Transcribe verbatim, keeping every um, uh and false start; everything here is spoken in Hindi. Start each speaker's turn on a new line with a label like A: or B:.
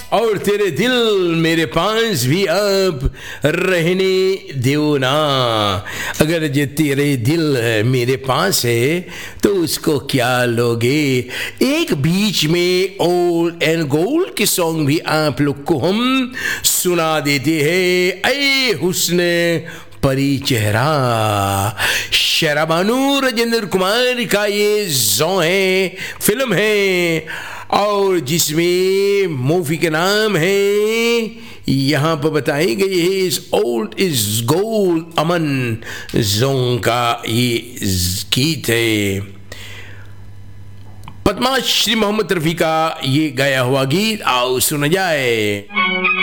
A: और तेरे दिल मेरे पास भी अब रहने दो ना। अगर ये तेरे दिल मेरे पास है तो उसको क्या लोगे। एक बीच में ओल्ड एंड गोल्ड के सॉन्ग भी आप लोग को हम सुना देते हैं। ऐ हुस्न परी चेहरा, शराबानू राजेंद्र कुमार का ये सॉन्ग है, फिल्म है, और जिसमें मूवी का नाम है यहाँ पर बताई गई है इस old is gold Aman Jong का ये गीत है। पद्माश्री मोहम्मद रफी का ये गाया हुआ गीत आओ सुना जाए।